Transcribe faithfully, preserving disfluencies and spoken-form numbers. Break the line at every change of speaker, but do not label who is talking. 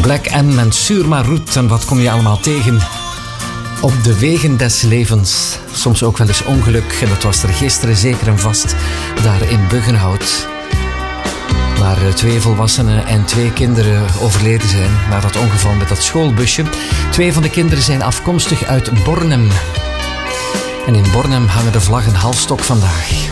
Black M en Surma Roet. En wat kom je allemaal tegen op de wegen des levens? Soms ook wel eens ongeluk. En dat was er gisteren zeker en vast daar in Buggenhout. Waar twee volwassenen en twee kinderen overleden zijn na dat ongeval met dat schoolbusje. Twee van de kinderen zijn afkomstig uit Bornem. En in Bornem hangen de vlaggen halfstok vandaag.